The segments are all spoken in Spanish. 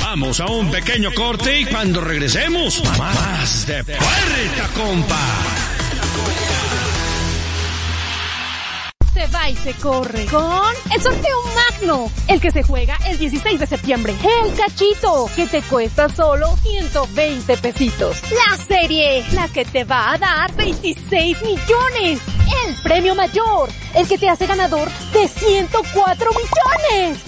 Vamos a un pequeño corte y cuando regresemos, más de Puerta Compa. Se va y se corre con el sorteo magno, el que se juega el 16 de septiembre. El cachito, que te cuesta solo 120 pesitos. La serie, la que te va a dar 26 millones. El premio mayor, el que te hace ganador de 104 millones.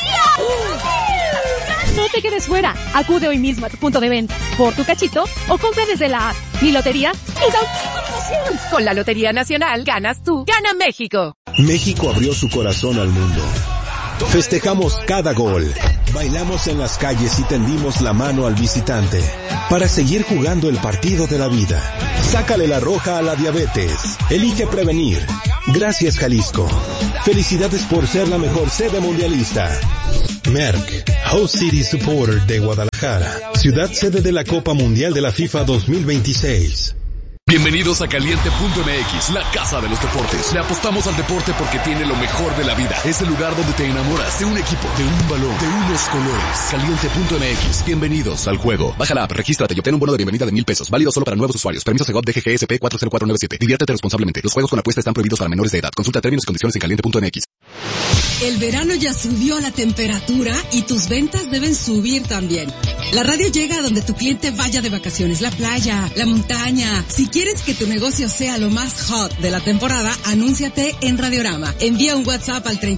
¡Lotería! No te quedes fuera. Acude hoy mismo a tu punto de venta por tu cachito o compra desde la app. Mi lotería es autoconsumo. Con la Lotería Nacional ganas tú, gana México. México abrió su corazón al mundo. Festejamos cada gol. Bailamos en las calles y tendimos la mano al visitante para seguir jugando el partido de la vida. Sácale la roja a la diabetes. Elige prevenir. Gracias, Jalisco. Felicidades por ser la mejor sede mundialista. Merck, Host City Supporter de Guadalajara, ciudad sede de la Copa Mundial de la FIFA 2026. Bienvenidos a Caliente.mx, la casa de los deportes. Le apostamos al deporte porque tiene lo mejor de la vida. Es el lugar donde te enamoras de un equipo, de un balón, de unos colores. Caliente.mx, bienvenidos al juego. Baja la app, regístrate y obtén un bono de bienvenida de $1,000. Válido solo para nuevos usuarios. Permiso Segov DGGSP 40497. Diviértete responsablemente. Los juegos con apuesta están prohibidos para menores de edad. Consulta términos y condiciones en Caliente.mx. El verano ya subió la temperatura y tus ventas deben subir también. La radio llega a donde tu cliente vaya de vacaciones, la playa, la montaña. Si quieres que tu negocio sea lo más hot de la temporada, anúnciate en Radiorama. Envía un WhatsApp al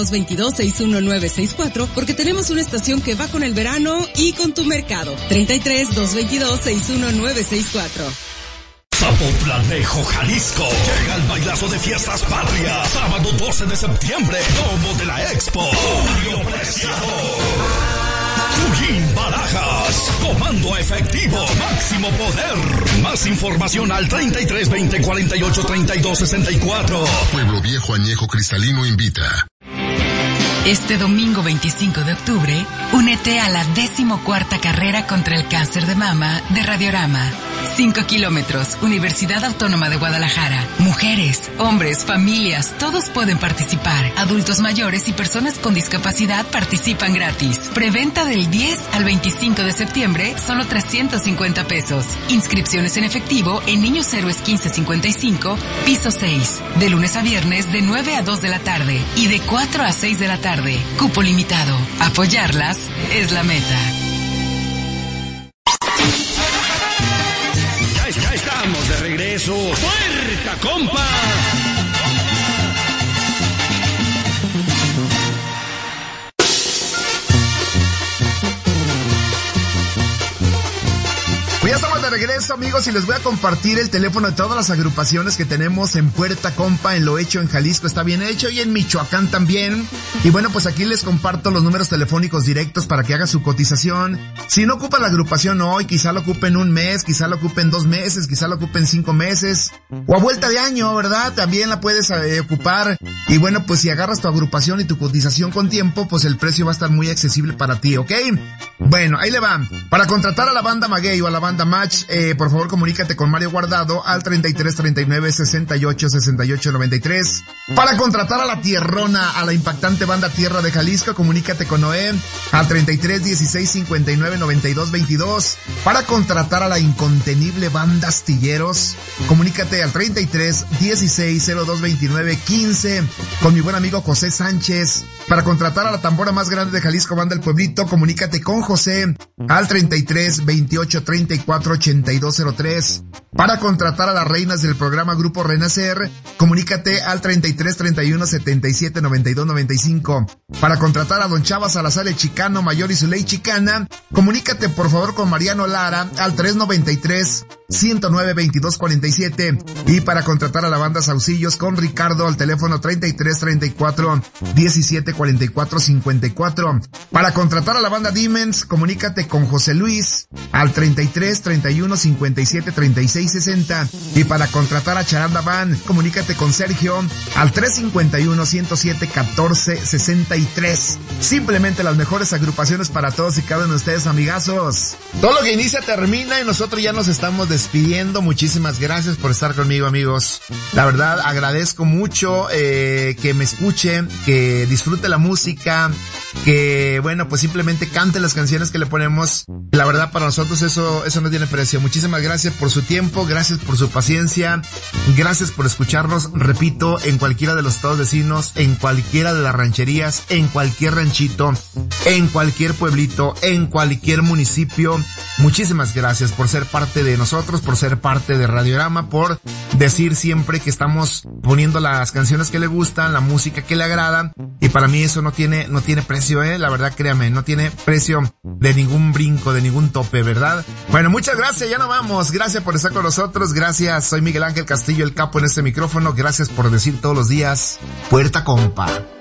33-222-61964 porque tenemos una estación que va con el verano y con tu mercado. 33-222-61964. Zapotlanejo, Jalisco. Llega el bailazo de fiestas patrias. Sábado 12 de septiembre. Domo de la Expo. Julio Preciado. Chuyín Barajas. Comando efectivo. Máximo poder. Más información al 33-20-48-32-64. Pueblo Viejo Añejo Cristalino invita. Este domingo 25 de octubre, únete a la 14ª carrera contra el cáncer de mama de Radiorama. 5 kilómetros, Universidad Autónoma de Guadalajara. Mujeres, hombres, familias, todos pueden participar. Adultos mayores y personas con discapacidad participan gratis. Preventa del 10 al 25 de septiembre, solo 350 pesos. Inscripciones en efectivo en Niños Héroes 1555, piso 6. De lunes a viernes de 9 a 2 de la tarde y de 4 a 6 de la tarde. Cupo limitado. Apoyarlas es la meta. Ya estamos de regreso. ¡Puerta Compa! Pues ya estamos de regreso, amigos, y les voy a compartir el teléfono de todas las agrupaciones que tenemos en Puerta Compa, en Lo Hecho, en Jalisco está bien hecho, y en Michoacán también. Y bueno, pues aquí les comparto los números telefónicos directos para que haga su cotización. Si no ocupa la agrupación hoy, quizá lo ocupen un mes, quizá lo ocupen 2 meses, quizá lo ocupen 5 meses, o a vuelta de año, ¿verdad? También la puedes ocupar. Y bueno, pues si agarras tu agrupación y tu cotización con tiempo, pues el precio va a estar muy accesible para ti, ¿ok? Bueno, ahí le va. Para contratar a la banda Maguey o a la banda Match, por favor comunícate con Mario Guardado al 33-39-68-68-93. Para contratar a la Tierrona, a la impactante banda Tierra de Jalisco, comunícate con Noé al 33-16-59-92-22. Para contratar a la incontenible banda Astilleros, comunícate al 33-16-02-29-15 con mi buen amigo José Sánchez. Para contratar a la tambora más grande de Jalisco, banda El Pueblito, comunícate con José al 33-28-34-8203. Para contratar a las reinas del programa Grupo Renacer, comunícate al 33-31-77-92-95. Para contratar a don Chava Salazar el Chicano Mayor y su ley chicana, comunícate por favor con Mariano Lara al 393-109-2247. Y para contratar a la banda Saucillos con Ricardo al teléfono 33-34-17-44-54. Para contratar a la banda Demons, comunícate con José Luis al 33-31-57-36-60. Y para contratar a Charanda Van, comunícate con Sergio al 351-107-14-63. Simplemente las mejores agrupaciones para todos y cada uno de ustedes, amigazos. Todo lo que inicia termina y nosotros ya nos estamos despidiendo. Muchísimas gracias por estar conmigo, amigos. La verdad, agradezco mucho que me escuchen, que disfrute la música, que bueno, pues simplemente cante las canciones que le ponemos. La verdad, para nosotros eso no tiene precio. Muchísimas gracias por su tiempo, gracias por su paciencia, gracias por escucharnos, repito, en cualquiera de los estados vecinos, en cualquiera de las rancherías, en cualquier ranchito, en cualquier pueblito, en cualquier municipio. Muchísimas gracias por ser parte de nosotros, por ser parte de Radiorama, por decir siempre que estamos poniendo las canciones que le gustan, la música que le agrada, y para mí eso no tiene precio, la verdad, créame, no tiene precio de ningún brinco, de ningún tope, ¿verdad? Bueno, muchas gracias, ya nos vamos, gracias por estar con nosotros, gracias, soy Miguel Ángel Castillo, el capo en este micrófono, gracias por decir todos los días, Puerta Compa.